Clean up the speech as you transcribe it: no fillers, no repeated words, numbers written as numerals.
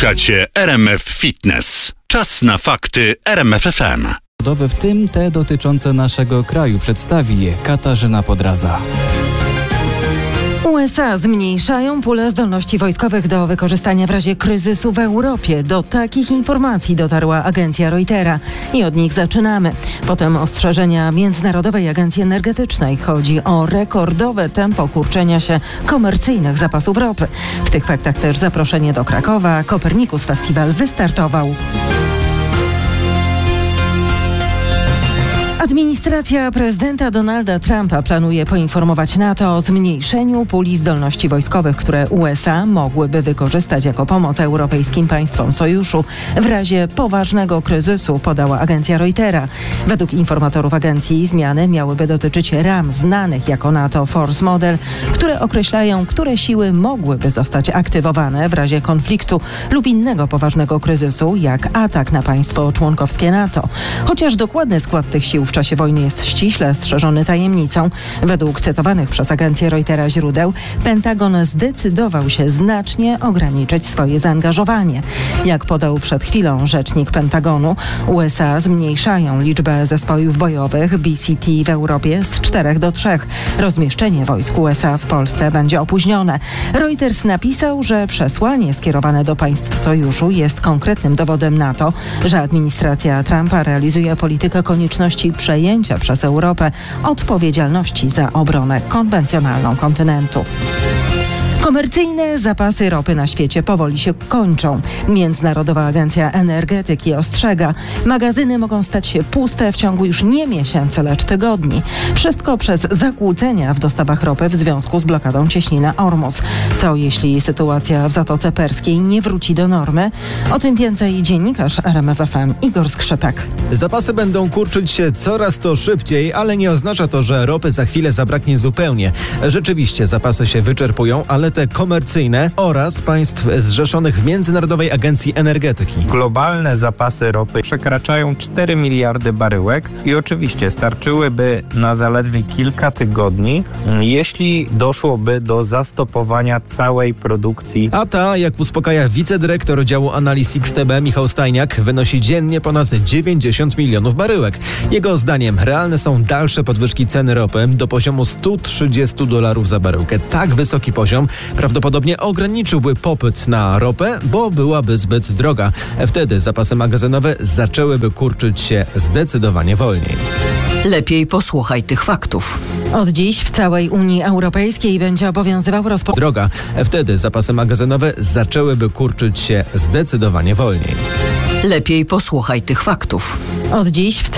Słuchacie RMF Fitness. Czas na fakty RMF FM. W tym te dotyczące naszego kraju. Przedstawi je Katarzyna Podraza. USA zmniejszają pulę zdolności wojskowych do wykorzystania w razie kryzysu w Europie. Do takich informacji dotarła agencja Reutera i od nich zaczynamy. Potem ostrzeżenia Międzynarodowej Agencji Energetycznej. Chodzi o rekordowe tempo kurczenia się komercyjnych zapasów ropy. W tych faktach też zaproszenie do Krakowa. Copernicus Festival wystartował. Administracja prezydenta Donalda Trumpa planuje poinformować NATO o zmniejszeniu puli zdolności wojskowych, które USA mogłyby wykorzystać jako pomoc europejskim państwom sojuszu w razie poważnego kryzysu, podała agencja Reutera. Według informatorów agencji zmiany miałyby dotyczyć ram znanych jako NATO Force Model, które określają, które siły mogłyby zostać aktywowane w razie konfliktu lub innego poważnego kryzysu, jak atak na państwo członkowskie NATO. Chociaż dokładny skład tych sił w czasie wojny jest ściśle strzeżony tajemnicą. Według cytowanych przez agencję Reutera źródeł, Pentagon zdecydował się znacznie ograniczyć swoje zaangażowanie. Jak podał przed chwilą rzecznik Pentagonu, USA zmniejszają liczbę zespołów bojowych BCT w Europie z 4 do 3. Rozmieszczenie wojsk USA w Polsce będzie opóźnione. Reuters napisał, że przesłanie skierowane do państw sojuszu jest konkretnym dowodem na to, że administracja Trumpa realizuje politykę konieczności przejęcia przez Europę odpowiedzialności za obronę konwencjonalną kontynentu. Komercyjne zapasy ropy na świecie powoli się kończą. Międzynarodowa Agencja Energetyki ostrzega, magazyny mogą stać się puste w ciągu już nie miesięcy, lecz tygodni. Wszystko przez zakłócenia w dostawach ropy w związku z blokadą cieśniny Ormus. Co jeśli sytuacja w Zatoce Perskiej nie wróci do normy? O tym więcej dziennikarz RMF FM Igor Skrzypek. Zapasy będą kurczyć się coraz to szybciej, ale nie oznacza to, że ropy za chwilę zabraknie zupełnie. Rzeczywiście zapasy się wyczerpują, ale te komercyjne oraz państw zrzeszonych w Międzynarodowej Agencji Energetyki. Globalne zapasy ropy przekraczają 4 miliardy baryłek i oczywiście starczyłyby na zaledwie kilka tygodni, jeśli doszłoby do zastopowania całej produkcji. A ta, jak uspokaja wicedyrektor działu analiz XTB Michał Stajniak, wynosi dziennie ponad 90 milionów baryłek. Jego zdaniem realne są dalsze podwyżki ceny ropy do poziomu $130 za baryłkę. Tak wysoki poziom prawdopodobnie ograniczyłby popyt na ropę, bo byłaby zbyt droga. Wtedy zapasy magazynowe zaczęłyby kurczyć się zdecydowanie wolniej. Lepiej posłuchaj tych faktów. Od dziś w całej Unii Europejskiej będzie obowiązywał droga. Wtedy zapasy magazynowe zaczęłyby kurczyć się zdecydowanie wolniej. Lepiej posłuchaj tych faktów. Od dziś w